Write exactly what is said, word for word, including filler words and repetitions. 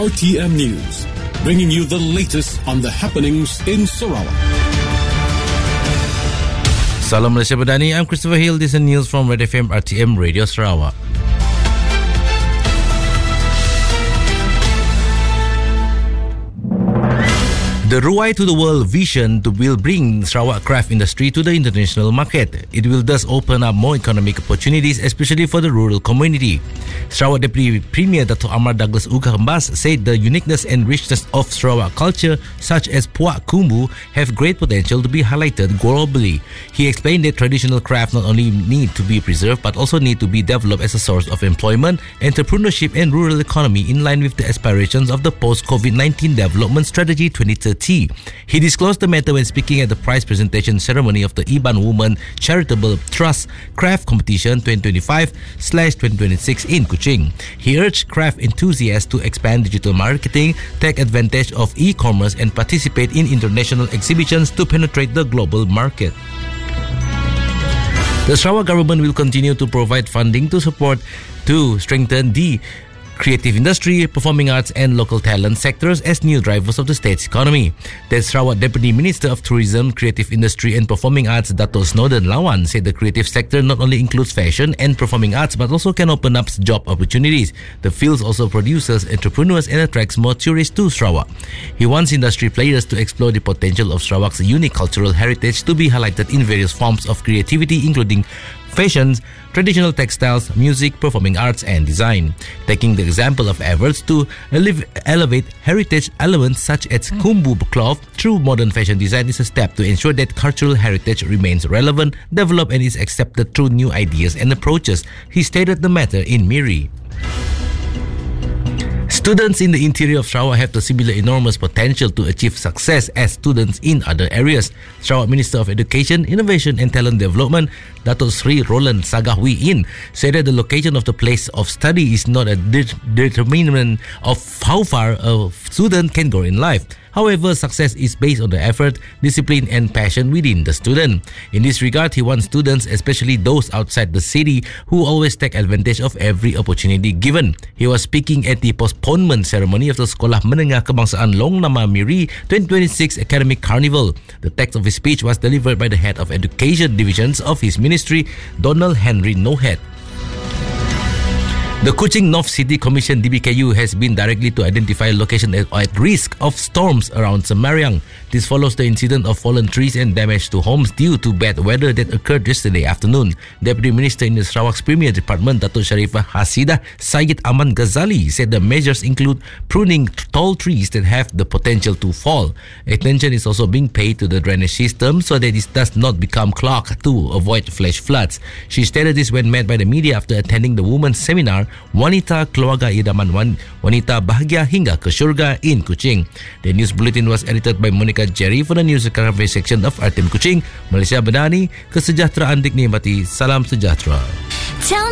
R T M News, bringing you the latest on the happenings in Sarawak. Salam Malaysia Badani, I'm Christopher Hill. This is news from Red F M R T M Radio Sarawak. The Ruai to the World vision to will bring Sarawak craft industry to the international market. It will thus open up more economic opportunities, especially for the rural community. Sarawak Deputy Premier Dato' Amar Douglas Ugahambas said the uniqueness and richness of Sarawak culture, such as Puak Kumbu, have great potential to be highlighted globally. He explained that traditional craft not only need to be preserved but also need to be developed as a source of employment, entrepreneurship and rural economy in line with the aspirations of the post-COVID nineteen Development Strategy twenty thirty. He disclosed the matter when speaking at the prize presentation ceremony of the Iban Women Charitable Trust Craft Competition twenty twenty-five slash twenty twenty-six in Kuching. He urged craft enthusiasts to expand digital marketing, take advantage of e-commerce and participate in international exhibitions to penetrate the global market. The Sarawak government will continue to provide funding to support to strengthen the creative industry, performing arts and local talent sectors as new drivers of the state's economy. The Sarawak Deputy Minister of Tourism, Creative Industry and Performing Arts, Dato' Snowden Lawan, said the creative sector not only includes fashion and performing arts but also can open up job opportunities. The field also produces entrepreneurs and attracts more tourists to Sarawak. He wants industry players to explore the potential of Sarawak's unique cultural heritage to be highlighted in various forms of creativity, including fashions, traditional textiles, music, performing arts and design. Taking the example of efforts to elev- elevate heritage elements such as Kumbu cloth through modern fashion design is a step to ensure that cultural heritage remains relevant, developed and is accepted through new ideas and approaches. He stated the matter in Miri. Students in the interior of Sarawak have the similar enormous potential to achieve success as students in other areas. Sarawak Minister of Education, Innovation and Talent Development, Dato' Sri Roland Sagahwi In, said that the location of the place of study is not a de- determinant of how far a student can go in life. However, success is based on the effort, discipline and passion within the student. In this regard, he wants students, especially those outside the city, who always take advantage of every opportunity given. He was speaking at the postponement ceremony of the Sekolah Menengah Kebangsaan Long Nama Miri twenty twenty-six Academic Carnival. The text of his speech was delivered by the head of education divisions of his ministry, Donald Henry Nohead. The Kuching North City Commission D B K U has been directly to identify locations at, at risk of storms around Semariang. This follows the incident of fallen trees and damage to homes due to bad weather that occurred yesterday afternoon. Deputy Minister in the Sarawak's Premier Department, Dato' Sharifah Hasidah Syed Aman Ghazali, said the measures include pruning tall trees that have the potential to fall. Attention is also being paid to the drainage system so that it does not become clogged to avoid flash floods. She stated this when met by the media after attending the women's seminar Wanita Keluarga Idaman Wanita Bahagia Hingga ke Syurga in Kuching. The news bulletin was edited by Monica Jerry for the news recovery section of R T M Kuching. Malaysia Badani, kesejahteraan dinikmati. Salam sejahtera.